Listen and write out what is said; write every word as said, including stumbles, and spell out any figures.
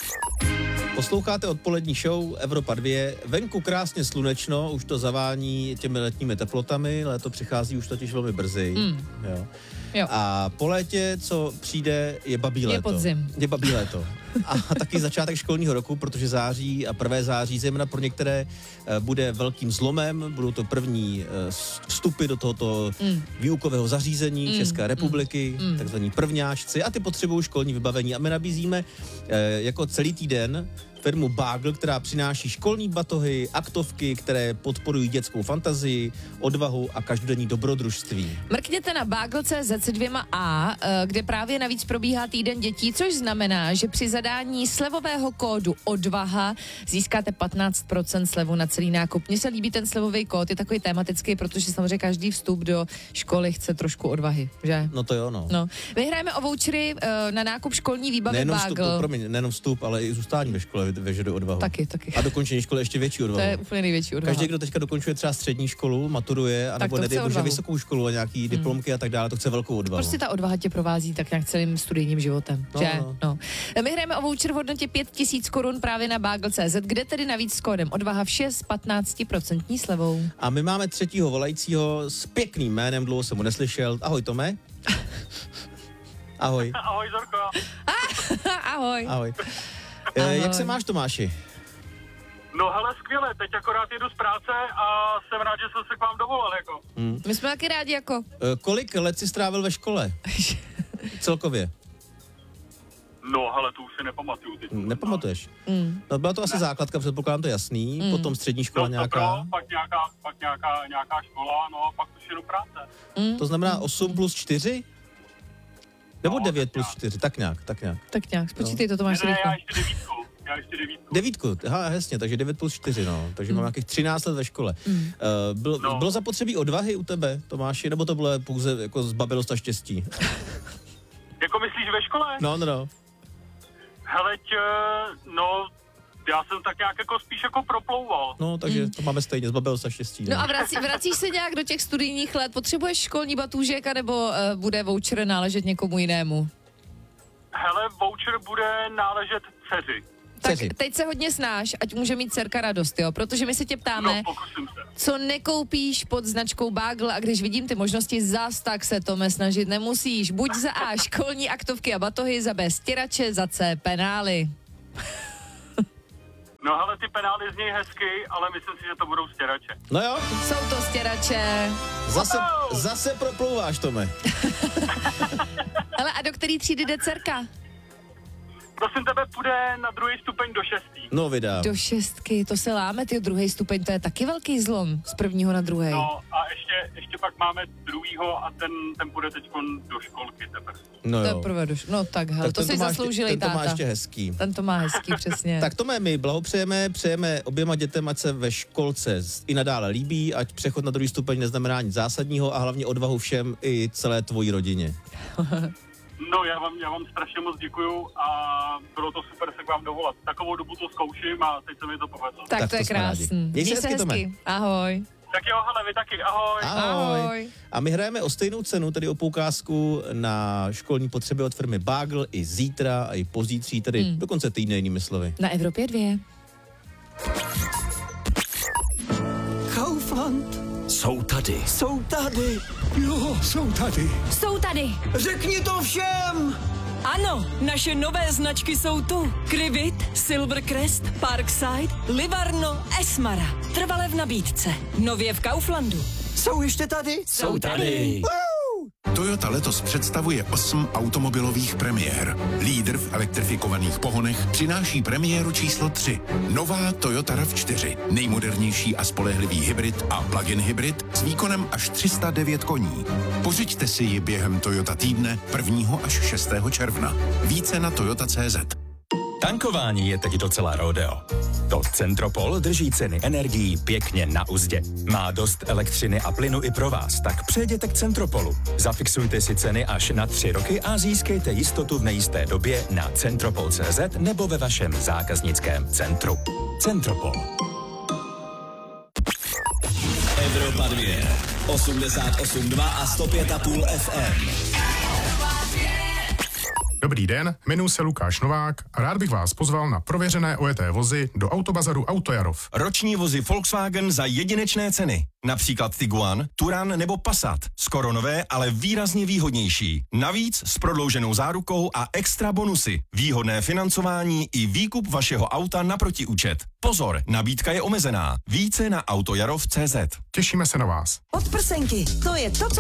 Posloucháte odpolední show Evropa dva, venku krásně slunečno, už to zavání těmi letními teplotami, léto přichází už totiž velmi brzy. Mm. Jo. Jo. A po létě, co přijde, je babí léto. Je podzim. Je babí léto. A taky začátek školního roku, protože září a prvé září, zejména pro některé, bude velkým zlomem, budou to první vstupy do tohoto mm. výukového zařízení mm. České republiky, mm. takzvaní prvňáčci, a ty potřebují školní vybavení. A my nabízíme jako celý týden firmu Bagel, která přináší školní batohy, aktovky, které podporují dětskou fantazii, odvahu a každodenní dobrodružství. Mrkněte na bagel tečka cé zet se dvěma A, kde právě navíc probíhá týden dětí, což znamená, že při zadání slevového kódu odvaha získáte patnáct procent slevu na celý nákup. Mně se líbí ten slevový kód, je takový tematický, protože samozřejmě každý vstup do školy chce trošku odvahy, že? No to jo, no. no. Vyhrajeme o vouchery na nákup školní výbavy nejenom Bagel. Vstup, promiň, nejenom vstup, ale i zůstání ve škole vyžaduje odvahu. Taky, taky. A dokončení školy ještě větší odvahu. To je úplně největší odvaha. Každý, kdo teďka dokončuje třeba střední školu, maturuje, anebo nedej bože vysokou školu a nějaký diplomky hmm. a tak dále, to chce velkou odvahu. Prostě ta odvaha tě provází tak nějak celým studijním životem, no, že? No. No. My hrajeme o voucher v hodnotě pět tisíc korun právě na bagel tečka cé zet, kde tedy navíc s kódem odvaha vše s patnáct procent slevou. A my máme třetího volajícího s pěkným jménem, dlouho jsem mu neslyšel. Ahoj, Tome. Ahoj. Ahoj, Zorko. Ahoj. Ahoj. Ahoj. Jak se máš, Tomáši? No hele, skvěle, teď akorát jedu z práce a jsem rád, že jsem se k vám dovolal, jako. Hmm. My jsme taky rádi, jako. E, kolik let jsi strávil ve škole? Celkově. No, hele, to už si nepamatuju teď. Nepamatuješ? Mm. No, byla to asi ne. základka, předpokládám, to jasný, mm. potom střední škola no, nějaká. No, pak nějaká, pak nějaká, nějaká škola, no a pak už jedu práce. Mm. To znamená osm plus čtyři? Nebo no, devět plus čtyři, tak nějak, tak nějak. Tak nějak, spočítej to, to máš ne, ne, já ještě devítku. Já ještě devítku. Devítku, aha, jasně, takže devět plus čtyři, no. Takže mm. mám nějakých třináct let ve škole. Mm. Uh, byl, no. Bylo zapotřebí odvahy u tebe, Tomáši, nebo to bylo pouze jako zbabilost a štěstí? Jako myslíš ve škole? No, no, no. Heleď, no, já jsem tak nějak jako spíš jako proplouval. No, takže mm. to máme stejně, zbabilost a štěstí. No, no a vrací, vracíš se nějak do těch studijních let? Potřebuješ školní batůžek, anebo uh, bude voucher náležet někomu jinému? Hele, voucher bude náležet dceři. Tak teď se hodně snáš, ať může mít dcerka radost, jo? Protože my se tě ptáme, no, pokusím se. Co nekoupíš pod značkou Bagel, a když vidím ty možnosti, zas tak se Tome snažit nemusíš. Buď za A školní aktovky a batohy, za B stěrače, za C penály. No hele, ty penály znějí hezky, ale myslím si, že to budou stěrače. No jo. Jsou to stěrače. Zase, zase proplouváš, Tome. Ale a do který třídy jde dcerka? Prosím tebe, půjde na druhý stupeň do šestý. No vydám. Do šestky, to se láme, ty druhý stupeň, to je taky velký zlom z prvního na druhý. No a ještě, ještě pak máme druhýho a ten, ten půjde teď do školky teprve. No jo. Teprve do š- no tak hele, tak to si zasloužili táta. Ten to má ještě hezký. Ten to má hezký, přesně. Tak Tome, my blahopřejeme, přejeme oběma dětem, ať se ve školce i nadále líbí, ať přechod na druhý stupeň neznamená nic zásadního a hlavně odvahu všem i celé tvojí rodině. No, já vám, já vám strašně moc děkuju a bylo to super se k vám dovolat. Takovou dobu to zkouším a teď se mi to povedlo. Tak, tak to je krásný. Měj se hezky, hezky. Tome. Ahoj. Tak jo, hele, vy taky, ahoj. ahoj. Ahoj. A my hrajeme o stejnou cenu, tedy o poukázku na školní potřeby od firmy Bagel i zítra a i pozítří, tedy hmm. do konce týdne, jinými slovy. Na Evropě dvě. Kaufland. Jsou tady. Jsou tady. Jo, jsou tady. Jsou tady. Řekni to všem. Ano, naše nové značky jsou tu. Krivit, Silvercrest, Parkside, Livarno, Esmara. Trvale v nabídce. Nově v Kauflandu. Jsou ještě tady? Jsou tady. Toyota letos představuje osm automobilových premiér. Lídr v elektrifikovaných pohonech přináší premiéru číslo tři. Nová Toyota RAV čtyři. Nejmodernější a spolehlivý hybrid a plug-in hybrid s výkonem až tři sta devět koní. Pořiďte si ji během Toyota týdne prvního až šestého června. Více na toyota tečka cé zet. Tankování je teď docela rodeo. To Centropol drží ceny energií pěkně na uzdě. Má dost elektřiny a plynu i pro vás, tak přejděte k Centropolu. Zafixujte si ceny až na tři roky a získejte jistotu v nejisté době na centropol tečka cé zet nebo ve vašem zákaznickém centru. Centropol. Evropa dva, osmdesát osm dva a sto pět a půl ef em. Dobrý den, jmenuji se Lukáš Novák a rád bych vás pozval na prověřené ojeté vozy do Autobazaru Autojarov. Roční vozy Volkswagen za jedinečné ceny. Například Tiguan, Touran nebo Passat. Skoro nové, ale výrazně výhodnější. Navíc s prodlouženou zárukou a extra bonusy. Výhodné financování i výkup vašeho auta na protiúčet. Pozor, nabídka je omezená. Více na autojarov tečka cé zet. Těšíme se na vás. Podprsenky, to je to, co